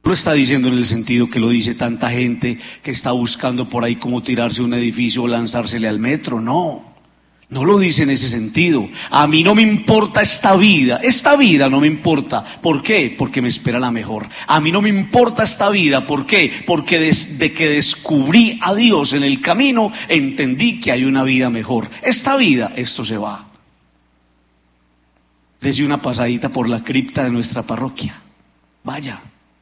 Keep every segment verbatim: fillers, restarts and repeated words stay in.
Lo está diciendo en el sentido que lo dice tanta gente que está buscando por ahí cómo tirarse un edificio o lanzársele al metro. No, no lo dice en ese sentido. A mí no me importa esta vida, esta vida no me importa. ¿Por qué? Porque me espera la mejor. A mí no me importa esta vida, ¿por qué? Porque desde que descubrí a Dios en el camino, entendí que hay una vida mejor. Esta vida, esto se va. Dese una pasadita por la cripta de nuestra parroquia. Vaya.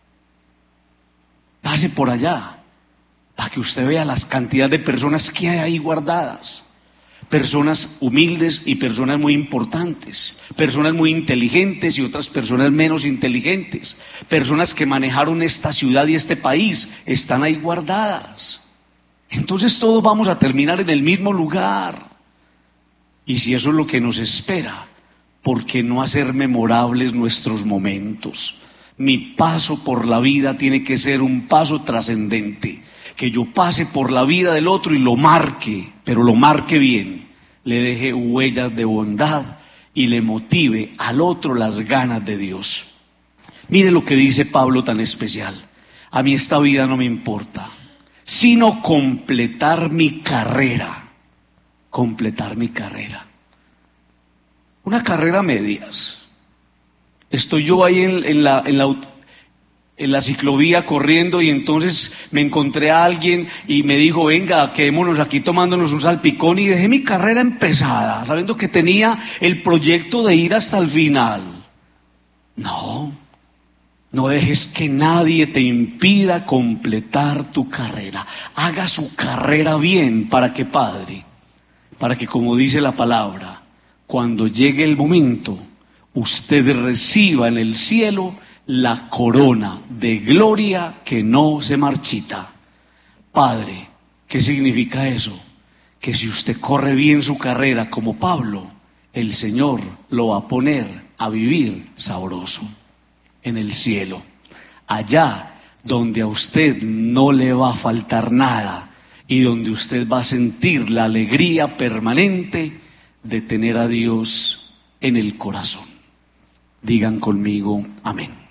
Pase por allá, para que usted vea las cantidades de personas que hay ahí guardadas. Personas humildes y personas muy importantes. Personas muy inteligentes y otras personas menos inteligentes. Personas que manejaron esta ciudad y este país, están ahí guardadas. Entonces todos vamos a terminar en el mismo lugar. Y si eso es lo que nos espera, ¿por qué no hacer memorables nuestros momentos? Mi paso por la vida tiene que ser un paso trascendente, que yo pase por la vida del otro y lo marque, pero lo marque bien, le deje huellas de bondad y le motive al otro las ganas de Dios. Mire lo que dice Pablo tan especial: a mí esta vida no me importa, sino completar mi carrera, completar mi carrera. Una carrera a medias. Estoy yo ahí en, en, la, en, la, en la ciclovía corriendo y entonces me encontré a alguien y me dijo: venga, quedémonos aquí tomándonos un salpicón, y dejé mi carrera empezada, sabiendo que tenía el proyecto de ir hasta el final. No, no dejes que nadie te impida completar tu carrera. Haga su carrera bien. ¿Para qué, Padre? Para que, como dice la palabra, cuando llegue el momento, usted reciba en el cielo la corona de gloria que no se marchita. Padre, ¿qué significa eso? Que si usted corre bien su carrera como Pablo, el Señor lo va a poner a vivir sabroso en el cielo, allá donde a usted no le va a faltar nada y donde usted va a sentir la alegría permanente de tener a Dios en el corazón. Digan conmigo, amén.